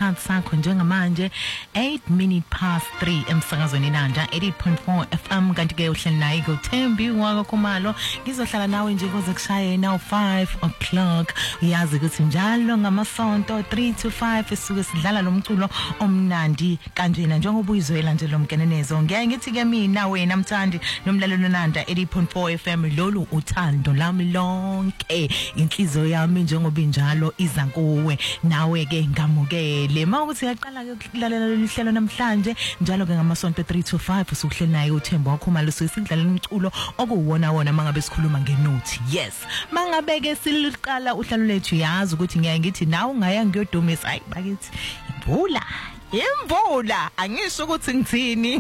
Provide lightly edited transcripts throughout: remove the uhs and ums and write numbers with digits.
isikhathi sakho njengamanje 3:08 emsakazweni Nanda 88.4 FM kanti ke uhleli naye kuThembi waka Khumalo ngizohlala nawe nje kuze kushaye now 5 o'clock uyazi ukuthi njalo ngamasonto 3 to 5 esuke sidlala lo mculo omnandi kanjena njengoba uyizwela nje lo mkenenezo ngiyaye ngithi ke mina wena mthandi nomlalelo Nanda 88.4 FM lolu uthando lami lonke inhliziyo yami njengoba injalo iza kuwe nawe ke ngamukele mawukuthi uyaqala ke ukulalela lolu hlelo namhlanje njalo ke ngamasonto 3 to 5 usuhleli naye uThembi wakho Khumalo sidlalela umculo okuwona wona mangabe sikhuluma ngenothi yes mangabe ke siliqala uhlalo lethu yazi ukuthi ngiyaye ngithi nawe ungaya ngiyodumisa ayi bakithi imvula angisho ukuthi ngithini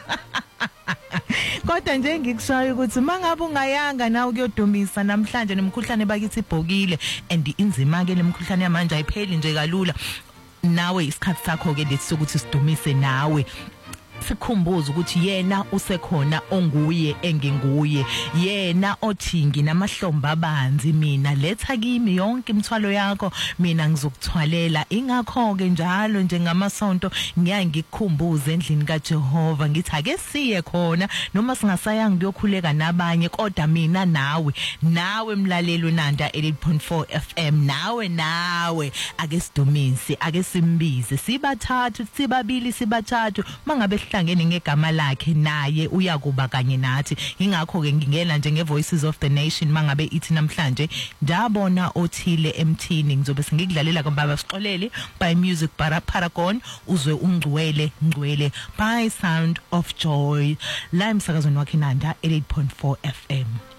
kodwa nje ngikushaye ukuthi mangabe ungayanga nawe kuyodumisa namhlanje nemikhuhlane bakithi ibhokile and inzima ke lemikhuhlane yamanje ayipheli nje kalula nawe isikhathi sakho ke lethi sokuthi sidumise nawe sikhumbuza ukuthi yena usekhona onguye enginguye yena othingi namahlombe abanzi mina letha kimi yonke imithwalo yakho mina ngizokuthwalela ingakho ke njalo njengamasonto ngiyaye ngikukhumbuze endlini kaJehova ngithi ake siye khona noma singasayanga kuyokhuleka nabanye kodwa mina nawe mlalelo Nanda 88.4 FM nawe ake sidumise ake simbize sibathathu sibabili sibathathu mangabe hlangene ngegama lakhe naye uyakuba kanye nathi ingakho ke ngingena nje ngeVoices of the Nation mangabe ithi namhlanje ndabona othile emthini ngizobe singikudlalela kwababa sixolele by Music Paragon uzwe ungcwele by Sound of Joy la emsakazweni wakhe Nanda 88.4 FM